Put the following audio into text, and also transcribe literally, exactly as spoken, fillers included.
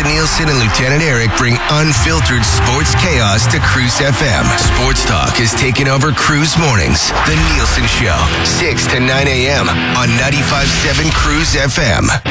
Nielsen and Lieutenant Eric bring unfiltered sports chaos to Cruise F M. Sports talk is taking over Cruise Mornings. The Nielsen Show, six to nine a.m. on ninety-five point seven Cruise F M.